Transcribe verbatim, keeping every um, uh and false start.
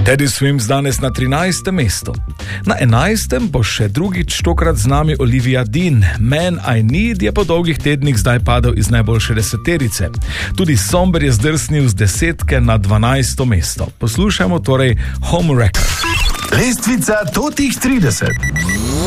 Teddy Swims danes na trinajstem mestu. Na enajstem bo še drugič tokrat z nami Olivia Dean. Man I Need je po dolgih tednih zdaj padel iz najboljše deseterice. Tudi Somber je zdrsnil z desetke na dvanajsto mesto. Poslušajmo torej Home Wrecker. Lestvica totih trideset.